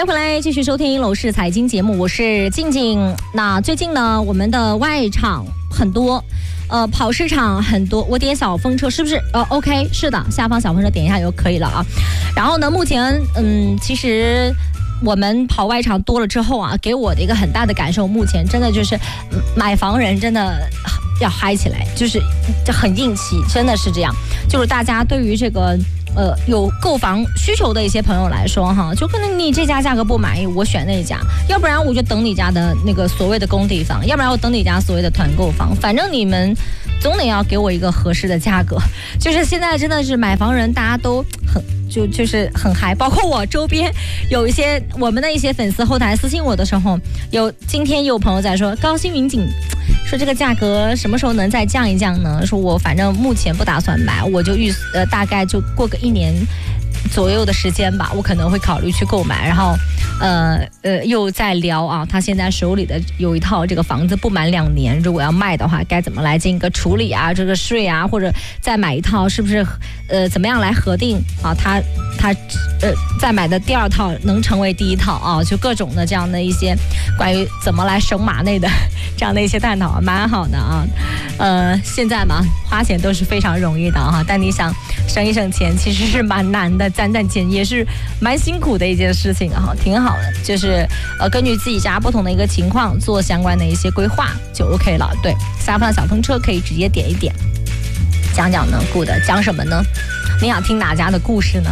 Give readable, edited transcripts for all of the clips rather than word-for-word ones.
欢迎回来，继续收听楼市财经节目，我是静静。那最近呢，我们的外场很多，跑市场很多。我点小风车是不是？OK， 是的，下方小风车点一下就可以了啊。然后呢，目前其实我们跑外场多了之后啊，给我的一个很大的感受，目前真的就是买房人真的要嗨起来，就是很硬气，真的是这样。就是大家对于这个有购房需求的一些朋友来说哈，就可能你这家价格不满意，我选那家，要不然我就等你家的那个所谓的工地房，要不然我等你家所谓的团购房，反正你们总得要给我一个合适的价格。就是现在真的是买房人大家都就是很嗨，包括我周边有一些我们的一些粉丝后台私信我的时候，今天有朋友在说高新云锦，说这个价格什么时候能再降一降呢？说我反正目前不打算买，我就大概就过个1年左右的时间吧，我可能会考虑去购买。然后又在聊啊，他现在手里的有一套这个房子不满2年，如果要卖的话该怎么来进行一个处理啊，这个税啊，或者再买一套是不是怎么样来核定啊，他再买的第2套能成为第1套啊，就各种的这样的一些关于怎么来省马内的这样的一些探讨，蛮好的啊。现在嘛，花钱都是非常容易的哈，但你想省一省钱其实是蛮难的，攒钱也是蛮辛苦的一件事情啊，挺好的。就是根据自己家不同的一个情况做相关的一些规划就 OK 了。对，下方小风车可以直接点一点。讲呢 ，good， 讲什么呢？你想听哪家的故事呢？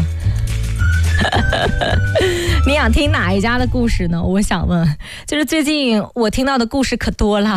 你想听哪一家的故事呢？我想问，就是最近我听到的故事可多了。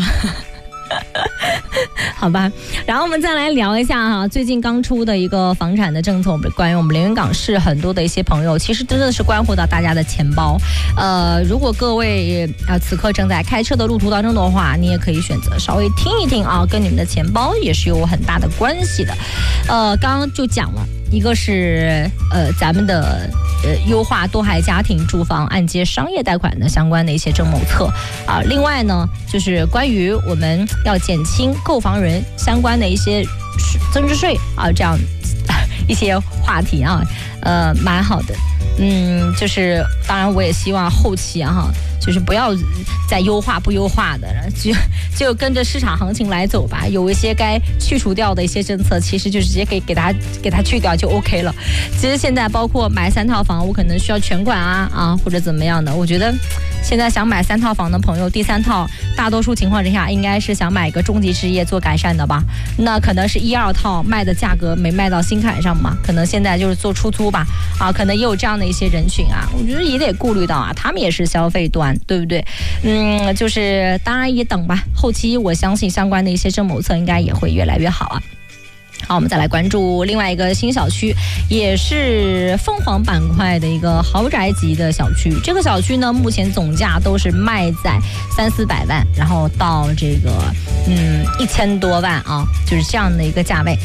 好吧，然后我们再来聊一下哈，最近刚出的一个房产的政策，关于我们连云港市很多的一些朋友，其实真的是关乎到大家的钱包。如果各位此刻正在开车的路途当中的话，你也可以选择稍微听一听啊，跟你们的钱包也是有很大的关系的。刚刚就讲了。一个是咱们的优化多孩家庭住房按揭商业贷款的相关的一些政谋策啊，另外呢就是关于我们要减轻购房人相关的一些增值税啊，这样一些话题啊，蛮好的。就是当然我也希望后期哈，就是不要再优化不优化的，就跟着市场行情来走吧。有一些该去除掉的一些政策，其实就直接给它去掉就 OK 了。其实现在包括买3套房，我可能需要全款啊或者怎么样的。我觉得现在想买3套房的朋友，第3套大多数情况之下应该是想买一个中级置业做改善的吧。那可能是1、2套卖的价格没卖到心坎上嘛，可能现在就是做出租吧啊，可能也有这样的一些人群啊，我觉得也得顾虑到啊，他们也是消费端，对不对？就是当然也等吧，后期我相信相关的一些政谋策应该也会越来越好啊。好，我们再来关注另外一个新小区，也是凤凰板块的一个豪宅级的小区。这个小区呢，目前总价都是卖在300-400万，然后到这个1000多万啊，就是这样的一个价位，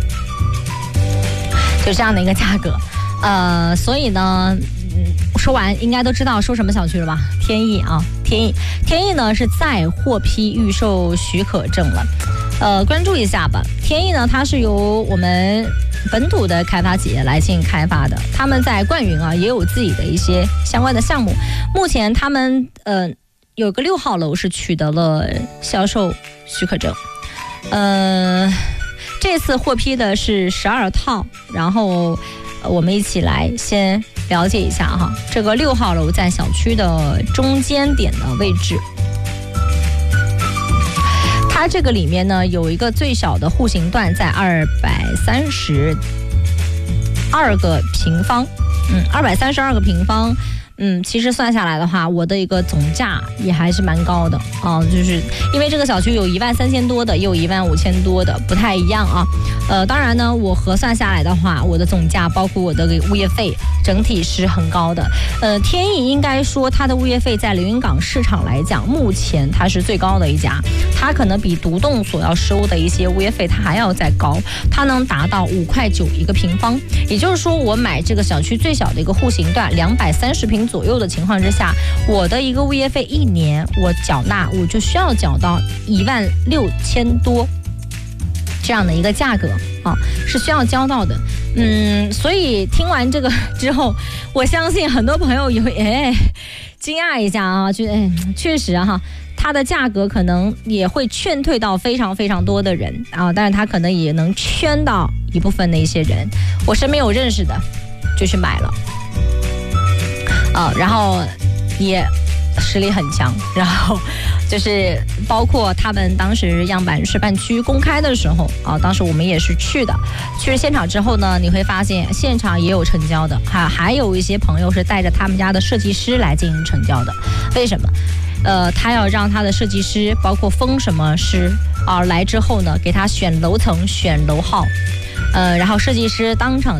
就这样的一个价格。所以呢，说完应该都知道说什么小区了吧？天翼啊，天翼呢是再获批预售许可证了。关注一下吧。天翼呢，它是由我们本土的开发企业来进行开发的，他们在冠云啊也有自己的一些相关的项目。目前他们有个6号楼是取得了销售许可证。这次获批的是12套，然后我们一起来先了解一下哈，这个6号楼在小区的中间点的位置。它这个里面呢有一个最小的户型段在232个平方，232个平方。其实算下来的话，我的一个总价也还是蛮高的啊，就是因为这个小区有13000多的，也有15000多的，不太一样啊。当然呢，我核算下来的话，我的总价包括我的物业费，整体是很高的。天翼应该说它的物业费在连云港市场来讲，目前它是最高的一家，它可能比独栋所要收的一些物业费它还要再高，它能达到5.9块一个平方。也就是说，我买这个小区最小的一个户型段230平左右的情况之下，我的一个物业费1年我就需要缴到16000多。 这样的一个价格啊，是需要交到的。所以听完这个之后，我相信很多朋友也会惊讶一下啊，觉得确实哈。它的价格可能也会劝退到非常非常多的人啊，但是它可能也能圈到一部分的一些人。我身边有认识的就去买了然后也实力很强，然后就是包括他们当时样板示范区公开的时候当时我们也是去了现场之后呢，你会发现现场也有成交的，还有一些朋友是带着他们家的设计师来进行成交的。为什么？他要让他的设计师，包括风什么师来之后呢，给他选楼层、选楼号，然后设计师当场